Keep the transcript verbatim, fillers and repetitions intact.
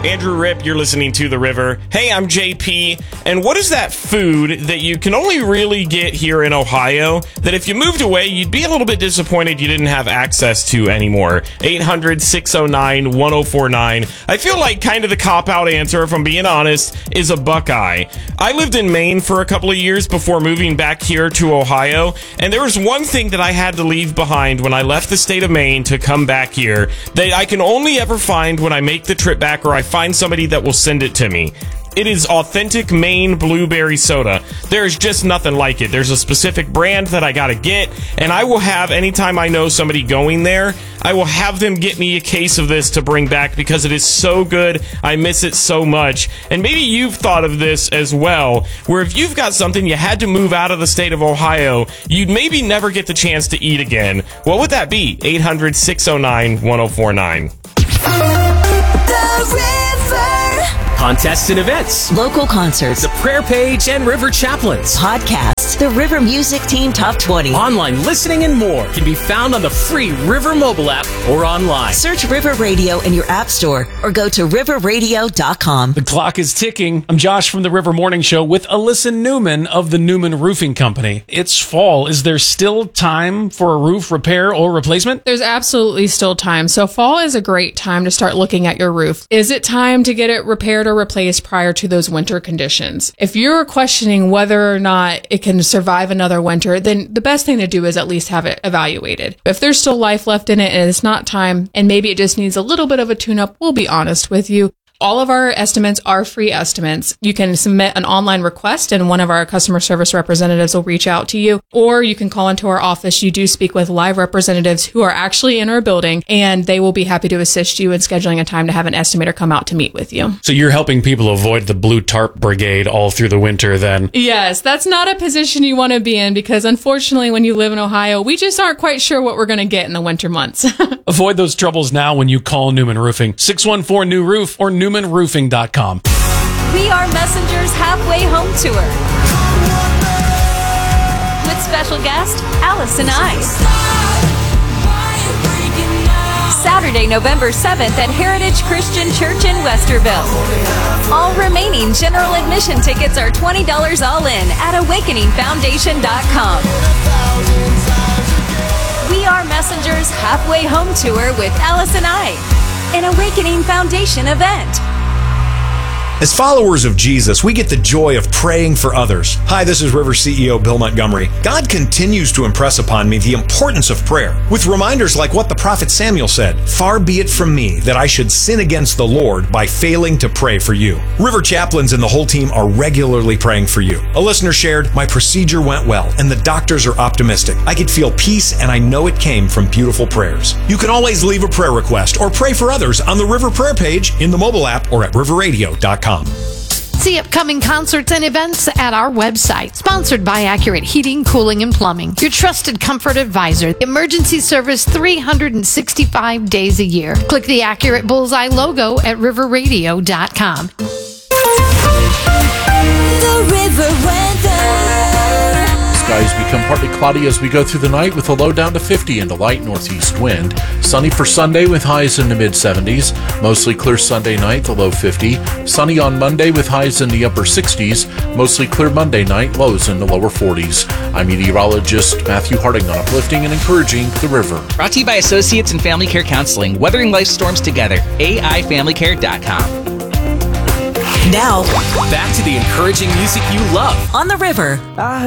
Andrew Ripp, you're listening to The River. Hey, I'm J P, and what is that food that you can only really get here in Ohio that if you moved away, you'd be a little bit disappointed you didn't have access to anymore? eight hundred, six oh nine, one oh four nine. I feel like kind of the cop-out answer, if I'm being honest, is a Buckeye. I lived in Maine for a couple of years before moving back here to Ohio, and there was one thing that I had to leave behind when I left the state of Maine to come back here that I can only ever find when I make the trip back or I find somebody that will send it to me. It is authentic Maine blueberry soda. There's just nothing like it. There's a specific brand that I gotta get, and I will have, anytime I know somebody going there, I will have them get me a case of this to bring back because it is so good. I miss it so much. And maybe you've thought of this as well, where if you've got something you had to move out of the state of Ohio, you'd maybe never get the chance to eat again. What would that be? eight hundred, six oh nine, one oh four nine. The River. Contests and events, local concerts, the prayer page, and River Chaplains. Podcasts, the River Music Team Top twenty. Online listening and more can be found on the free River mobile app or online. Search River Radio in your app store or go to river radio dot com. The clock is ticking. I'm Josh from the River Morning Show with Alyssa Newman of the Newman Roofing Company. It's fall. Is there still time for a roof repair or replacement? There's absolutely still time. So fall is a great time to start looking at your roof. Is it time to get it repaired or replaced prior to those winter conditions? If you're questioning whether or not it can survive another winter, then the best thing to do is at least have it evaluated. If there's still life left in it and it's not time, and maybe it just needs a little bit of a tune-up, we'll be honest with you. All of our estimates are free estimates. You can submit an online request and one of our customer service representatives will reach out to you, or you can call into our office. You do speak with live representatives who are actually in our building, and they will be happy to assist you in scheduling a time to have an estimator come out to meet with you. So you're helping people avoid the blue tarp brigade all through the winter then? Yes, that's not a position you want to be in because unfortunately when you live in Ohio, we just aren't quite sure what we're going to get in the winter months. Avoid those troubles now when you call Newman Roofing. six one four new roof or newman roofing dot com. We Are Messengers Halfway Home Tour with special guest Allison Ice. Saturday, November seventh at Heritage Christian Church in Westerville. All remaining general admission tickets are twenty dollars all in at awakening foundation dot com. We Are Messengers Halfway Home Tour with Allison I, an Awakening Foundation event. As followers of Jesus, we get the joy of praying for others. Hi, this is River C E O Bill Montgomery. God continues to impress upon me the importance of prayer, with reminders like what the prophet Samuel said, "Far be it from me that I should sin against the Lord by failing to pray for you." River chaplains and the whole team are regularly praying for you. A listener shared, "My procedure went well, and the doctors are optimistic. I could feel peace, and I know it came from beautiful prayers." You can always leave a prayer request or pray for others on the River Prayer page, in the mobile app, or at river radio dot com. See upcoming concerts and events at our website. Sponsored by Accurate Heating, Cooling, and Plumbing. Your trusted comfort advisor. Emergency service three hundred sixty-five days a year. Click the Accurate Bullseye logo at river radio dot com. The River Weather. Skies become partly cloudy as we go through the night with a low down to fifty and a light northeast wind. Sunny for Sunday with highs in the mid seventies. Mostly clear Sunday night, the low fifty. Sunny on Monday with highs in the upper sixties. Mostly clear Monday night, lows in the lower forties. I'm meteorologist Matthew Harding on Uplifting and Encouraging the River. Brought to you by Associates in Family Care Counseling, weathering life storms together. A I family care dot com. Now, back to the encouraging music you love on the River.